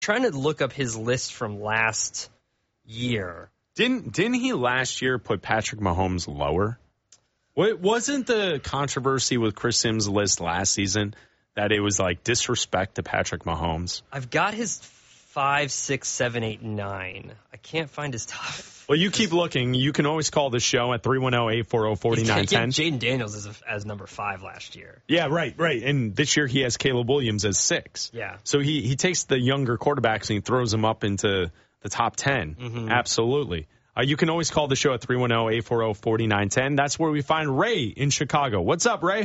trying to look up his list from last year. Didn't he last year put Patrick Mahomes lower? Wasn't the controversy with Chris Sims' list last season that it was like disrespect to Patrick Mahomes? I've got his 5, 6, 7, 8, 9. I can't find his top. Well, you keep looking. You can always call the show at 310-840-4910. Jaden Daniels as number 5 last year. Yeah, right. And this year he has Caleb Williams as 6. Yeah. So he takes the younger quarterbacks and he throws them up into the top 10. Mm-hmm. Absolutely. You can always call the show at 310-840-4910. That's where we find Ray in Chicago. What's up, Ray?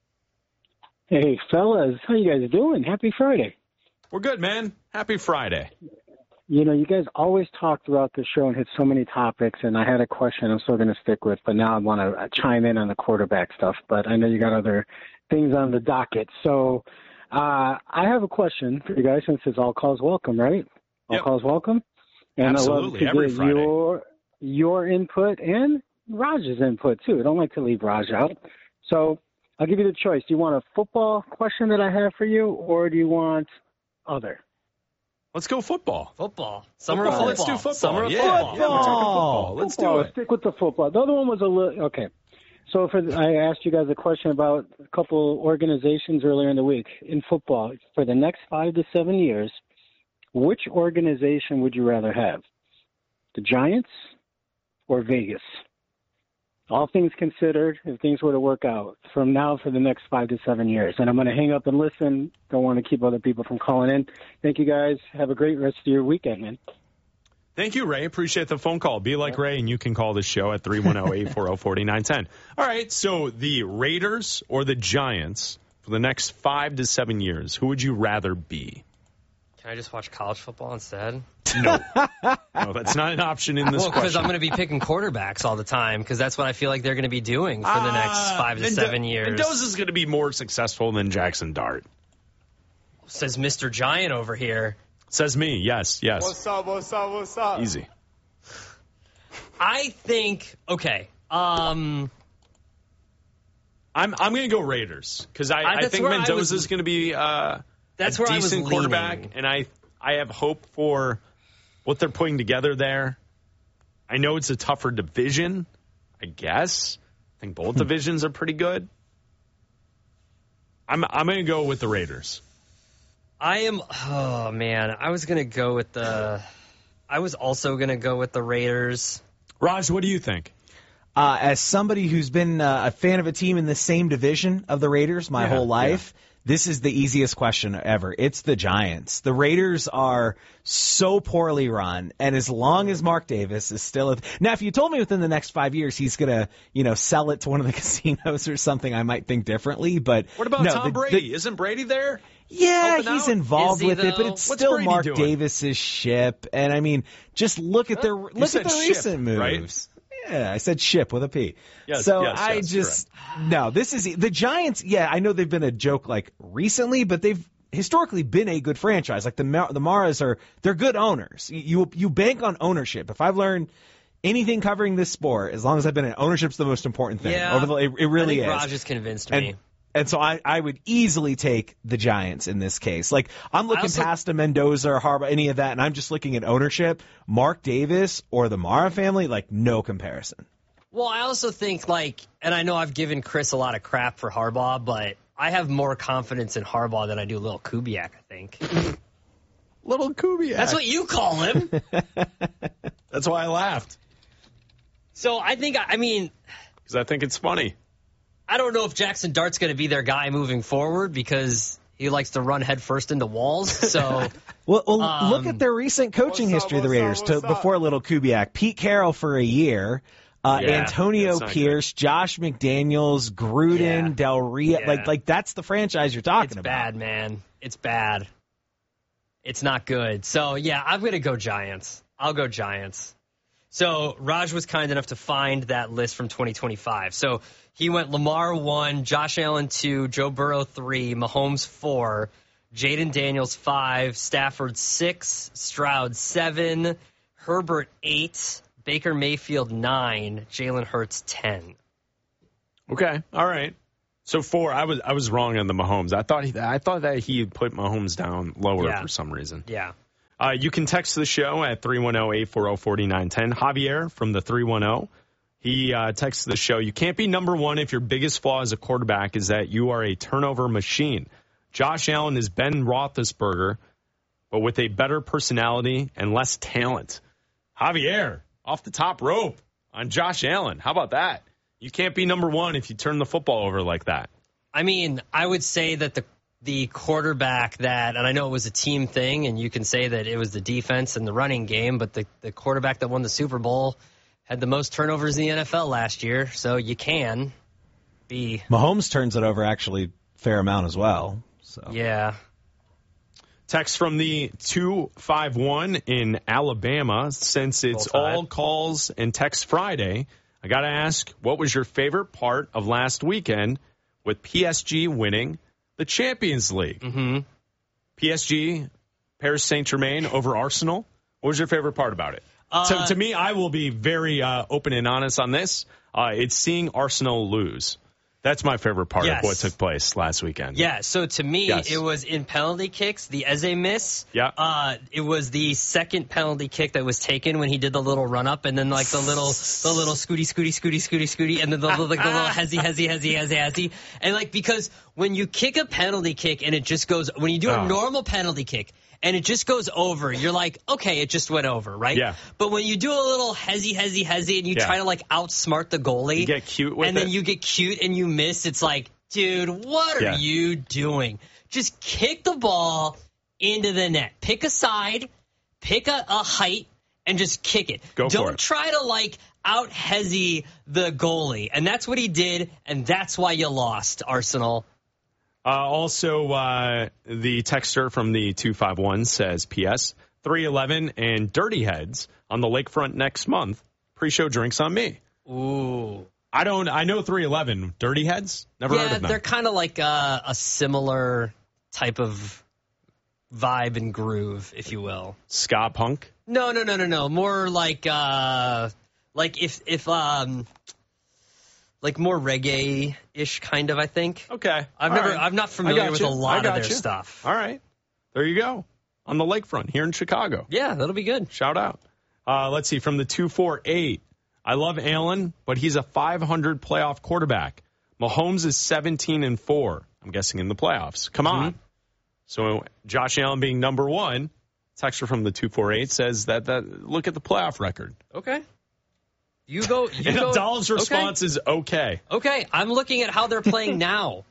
Hey, fellas. How you guys doing? Happy Friday. We're good, man. Happy Friday. You know, you guys always talk throughout the show and hit so many topics, and I had a question I'm still going to stick with, but now I want to chime in on the quarterback stuff, but I know you got other things on the docket. So I have a question for you guys since it's all calls welcome, right? All calls welcome. And Absolutely, I love to every get Friday. your input and Raj's input, too. I don't like to leave Raj out. So I'll give you the choice. Do you want a football question that I have for you, or do you want other? Let's go football. Summer of football. Let's do football. Summer of Yeah, football. we're talking football. Let's do it. Stick with the football. The other one was a little okay. So I asked you guys a question about a couple organizations earlier in the week in football. For the next 5 to 7 years, which organization would you rather have? The Giants or Vegas? All things considered, if things were to work out from now for the next 5 to 7 years. And I'm going to hang up and listen. Don't want to keep other people from calling in. Thank you, guys. Have a great rest of your weekend, man. Thank you, Ray. Appreciate the phone call. Be like Ray, and you can call the show at 310-840-4910. All right, so the Raiders or the Giants for the next 5 to 7 years, who would you rather be? Can I just watch college football instead? No, that's not an option in this Well, because question. I'm going to be picking quarterbacks all the time because that's what I feel like they're going to be doing for the next 5 to 7 years. Mendoza's going to be more successful than Jackson Dart. Says Mr. Giant over here. Says me, yes. What's up? Easy. I think, okay. I'm going to go Raiders because I think Mendoza's going to be that's a where I was decent quarterback, leaning. and I have hope for what they're putting together there. I know it's a tougher division, I guess. I think both divisions are pretty good. I'm going to go with the Raiders. Oh man, I was also going to go with the Raiders. Raj, what do you think? As somebody who's been a fan of a team in the same division of the Raiders my whole life, this is the easiest question ever. It's the Giants. The Raiders are so poorly run, and as long as Mark Davis is still now, if you told me within the next 5 years he's gonna, sell it to one of the casinos or something, I might think differently. But what about Tom Brady? Isn't Brady there? Yeah, he's involved with it, but it's What's still Brady Mark doing? Davis's ship. And I mean, just look at their recent moves. Right? Yeah, I said ship with a P. Yes, so yes, no, this is the Giants. Yeah, I know they've been a joke like recently, but they've historically been a good franchise. Like the Maras they're good owners. You bank on ownership. If I've learned anything covering this sport, as long as I've been in, ownership's the most important thing. Yeah, it really I think is. Raj has convinced me. And so I would easily take the Giants in this case. Like, I'm looking past a Mendoza or Harbaugh, any of that, and I'm just looking at ownership. Mark Davis or the Mara family, like, no comparison. Well, I also think, and I know I've given Chris a lot of crap for Harbaugh, but I have more confidence in Harbaugh than I do Lil Kubiak, I think. Little Kubiak. That's what you call him. That's why I laughed. So I think, because I think it's funny. I don't know if Jackson Dart's going to be their guy moving forward because he likes to run headfirst into walls. So, well, look at their recent coaching history of the Raiders before Little Kubiak. Pete Carroll for a year, Antonio Pierce, Josh McDaniels, Gruden, Del Rio. Yeah. Like that's the franchise you're talking about. It's bad, man. It's bad. It's not good. So, yeah, I'm going to go Giants. I'll go Giants. So Raj was kind enough to find that list from 2025. So he went Lamar 1, Josh Allen 2, Joe Burrow 3, Mahomes 4, Jaden Daniels 5, Stafford 6, Stroud 7, Herbert 8, Baker Mayfield 9, Jalen Hurts 10. Okay, all right. So 4, I was wrong on the Mahomes. I thought that he put Mahomes down lower for some reason. Yeah. You can text the show at 310-840-4910. Javier from the 310. He texts the show, you can't be number one if your biggest flaw as a quarterback is that you are a turnover machine. Josh Allen is Ben Roethlisberger, but with a better personality and less talent. Javier, off the top rope on Josh Allen. How about that? You can't be number one if you turn the football over like that. I mean, I would say that the quarterback that, and I know it was a team thing, and you can say that it was the defense and the running game, but the quarterback that won the Super Bowl had the most turnovers in the NFL last year, so you can be. Mahomes turns it over actually a fair amount as well. So yeah. Text from the 251 in Alabama. Since it's all calls and text Friday, I got to ask, what was your favorite part of last weekend with PSG winning the Champions League? Mm-hmm. PSG, Paris Saint-Germain over Arsenal. What was your favorite part about it? So to me, I will be very open and honest on this. It's seeing Arsenal lose. That's my favorite part of what took place last weekend. Yeah, so to me, it was in penalty kicks, the Eze miss. Yeah. It was the second penalty kick that was taken when he did the little run-up, and then like the little scooty, and then the little hezzy. And like, because when you kick a penalty kick and it just goes, when you do a normal penalty kick, and it just goes over, you're like, okay, it just went over, right? Yeah. But when you do a little hezzy, and you try to like outsmart the goalie. You get cute with it. And then you get cute and you miss, it's like, dude, what are you doing? Just kick the ball into the net. Pick a side, pick a height, and just kick it. Don't try to like out hezzy the goalie. And that's what he did, and that's why you lost, Arsenal. Also, the texter from the 251 says, P.S. 311 and Dirty Heads on the lakefront next month. Pre-show drinks on me. Ooh. I know 311. Dirty Heads? Never heard of them. Yeah, they're kind of like a similar type of vibe and groove, if you will. Ska punk? No. More like like more reggae-ish kind of, I think. Okay. I'm not familiar with a lot of their stuff. All right. There you go. On the lakefront here in Chicago. Yeah, that'll be good. Shout out. Let's see. From the 248. I love Allen, but he's a 500 playoff quarterback. Mahomes is 17-4. I'm guessing in the playoffs. Come on. So Josh Allen being number one. Texter from the 248 says that look at the playoff record. Okay. You go. Abdallah's response is okay. Okay, I'm looking at how they're playing now.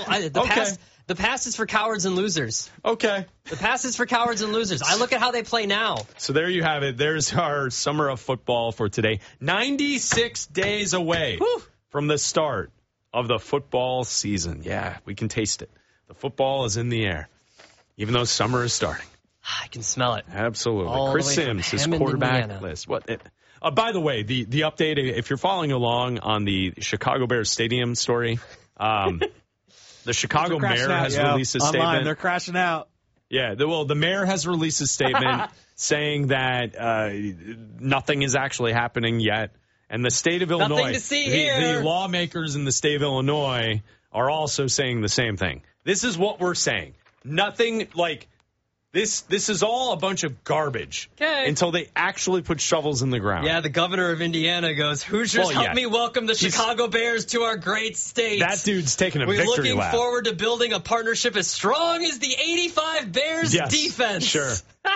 The past is for cowards and losers. Okay. The past is for cowards and losers. I look at how they play now. So there you have it. There's our summer of football for today. 96 days away from the start of the football season. Yeah, we can taste it. The football is in the air, even though summer is starting. I can smell it. Absolutely. Chris Sims, his quarterback list. By the way, the update, if you're following along on the Chicago Bears stadium story, the Chicago mayor has released a statement. Online, they're crashing out. Yeah, the mayor has released a statement saying that nothing is actually happening yet. And the state of Illinois, nothing to see here. The lawmakers in the state of Illinois are also saying the same thing. This is what we're saying. Nothing like... This is all a bunch of garbage until they actually put shovels in the ground. Yeah, the governor of Indiana goes, Hoosiers, help me welcome the Chicago Bears to our great state. That dude's taking a victory lap. We're looking forward to building a partnership as strong as the 85 Bears defense. Sure.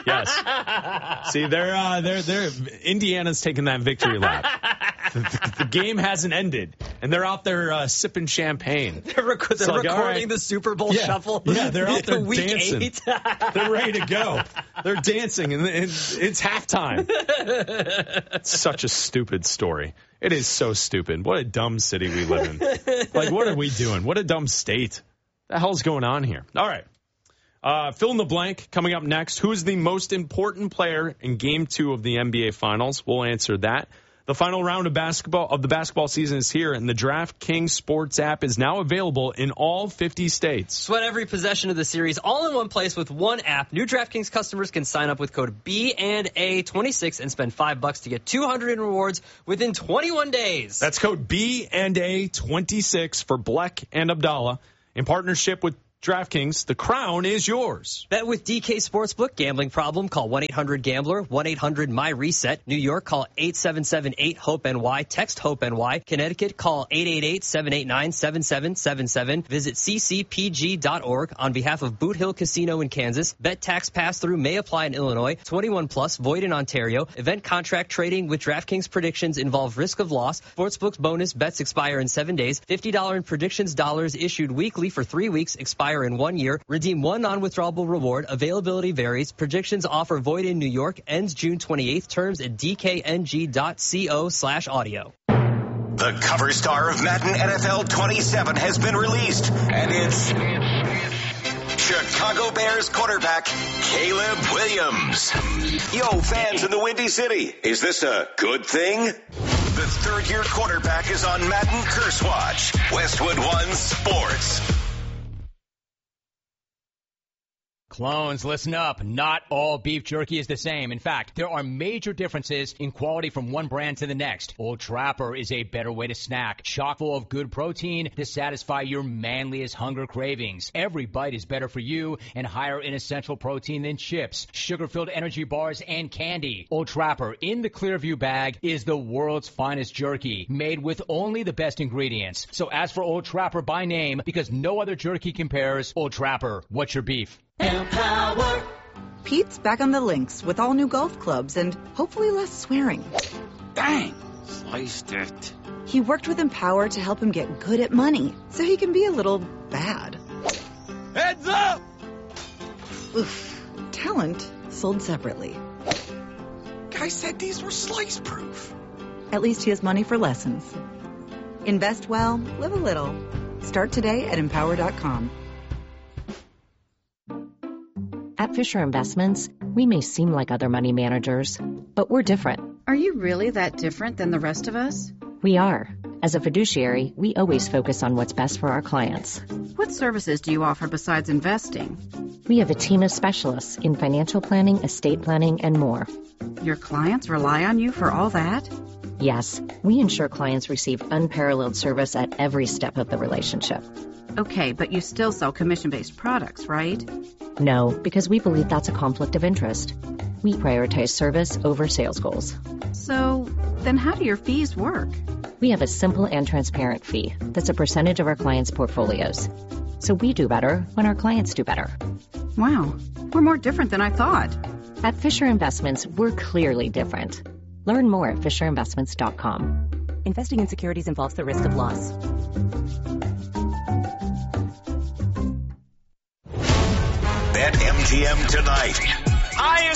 Yes. See, they're Indiana's taking that victory lap. The game hasn't ended, and they're out there sipping champagne. They're recording the Super Bowl shuffle. Yeah, they're out there week dancing. 8. They're ready to go. They're dancing, and it's halftime. It's such a stupid story. It is so stupid. What a dumb city we live in. Like, what are we doing? What a dumb state. What the hell's going on here? All right. Fill in the blank coming up next. Who is the most important player in Game 2 of the NBA Finals? We'll answer that. The final round of the basketball season is here, and the DraftKings Sports app is now available in all 50 states. Sweat every possession of the series all in one place with one app. New DraftKings customers can sign up with code B&A26 and spend $5 to get $200 in rewards within 21 days. That's code B&A26 for Bleck and Abdallah in partnership with DraftKings, the crown is yours. Bet with DK Sportsbook. Gambling problem? Call 1-800-GAMBLER. 1-800-MY-RESET. New York, call 877-8-HOPE-NY. Text HOPE-NY. Connecticut, call 888-789-7777. Visit ccpg.org. On behalf of Boot Hill Casino in Kansas, bet tax pass-through may apply in Illinois. 21 plus, void in Ontario. Event contract trading with DraftKings predictions involve risk of loss. Sportsbook's bonus bets expire in 7 days. $50 in predictions dollars issued weekly for 3 weeks. Expire in 1 year. Redeem one non-withdrawable reward. Availability varies. Predictions offer void in New York. Ends June 28th. Terms at dkng.co/audio. The cover star of Madden NFL 27 has been released, and it's Chicago Bears quarterback Caleb Williams. Yo, fans in the Windy City, is this a good thing? The third-year quarterback is on Madden Curse Watch. Westwood One Sports. Clones, listen up. Not all beef jerky is the same. In fact, there are major differences in quality from one brand to the next. Old Trapper is a better way to snack, chock full of good protein to satisfy your manliest hunger cravings. Every bite is better for you and higher in essential protein than chips, sugar-filled energy bars, and candy. Old Trapper in the Clearview bag is the world's finest jerky, made with only the best ingredients. So ask for Old Trapper by name because no other jerky compares. Old Trapper, what's your beef? Empower. Pete's back on the links with all new golf clubs and hopefully less swearing. Dang, sliced it. He worked with Empower to help him get good at money so he can be a little bad. Heads up! Oof. Talent sold separately. Guy said these were slice proof. At least he has money for lessons. Invest well, live a little. Start today at empower.com. At Fisher Investments, we may seem like other money managers, but we're different. Are you really that different than the rest of us? We are. As a fiduciary, we always focus on what's best for our clients. What services do you offer besides investing? We have a team of specialists in financial planning, estate planning, and more. Your clients rely on you for all that? Yes, we ensure clients receive unparalleled service at every step of the relationship. Okay, but you still sell commission-based products, right? No, because we believe that's a conflict of interest. We prioritize service over sales goals. So, then how do your fees work? We have a simple and transparent fee that's a percentage of our clients' portfolios. So we do better when our clients do better. Wow, we're more different than I thought. At Fisher Investments, we're clearly different. Learn more at FisherInvestments.com. Investing in securities involves the risk of loss. Bet MGM tonight. Highest